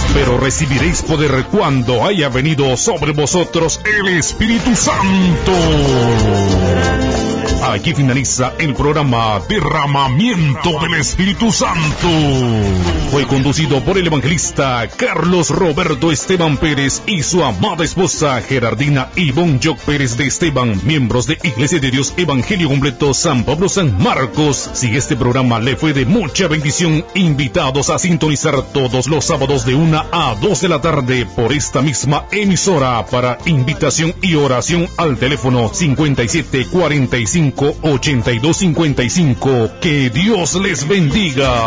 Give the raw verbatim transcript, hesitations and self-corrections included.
pero recibiréis poder cuando haya venido sobre vosotros el Espíritu Santo. Aquí finaliza el programa Derramamiento del Espíritu Santo. Fue conducido por el evangelista Carlos Roberto Esteban Pérez y su amada esposa Gerardina Ivonne Joc Pérez de Esteban, miembros de Iglesia de Dios Evangelio Completo San Pablo San Marcos. Si este programa le fue de mucha bendición, invitados a sintonizar todos los sábados de una a dos de la tarde por esta misma emisora. Para invitación y oración al teléfono cincuenta y siete cuarenta y cinco ochenta y dos cincuenta y cinco. Que Dios les bendiga.